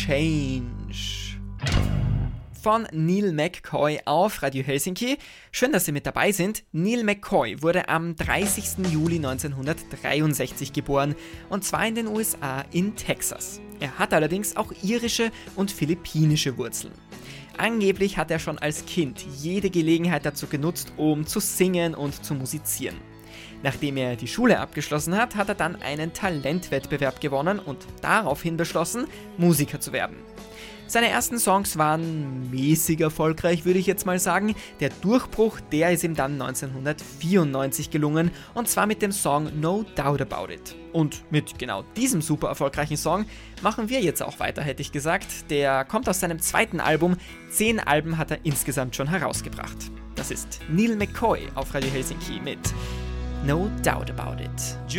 Change von Neil McCoy auf Radio Helsinki. Schön, dass Sie mit dabei sind. Neil McCoy wurde am 30. Juli 1963 geboren, und zwar in den USA in Texas. Er hat allerdings auch irische und philippinische Wurzeln. Angeblich hat er schon als Kind jede Gelegenheit dazu genutzt, um zu singen und zu musizieren. Nachdem er die Schule abgeschlossen hat, hat er dann einen Talentwettbewerb gewonnen und daraufhin beschlossen, Musiker zu werden. Seine ersten Songs waren mäßig erfolgreich, würde ich jetzt mal sagen. Der Durchbruch, der ist ihm dann 1994 gelungen, und zwar mit dem Song No Doubt About It. Und mit genau diesem super erfolgreichen Song machen wir jetzt auch weiter, hätte ich gesagt. Der kommt aus seinem zweiten Album. 10 Alben hat er insgesamt schon herausgebracht. Das ist Neil McCoy auf Radio Helsinki mit No Doubt About It.